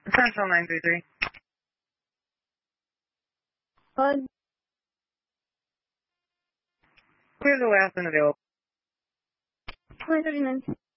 Central 933. Clear the last and available. 939.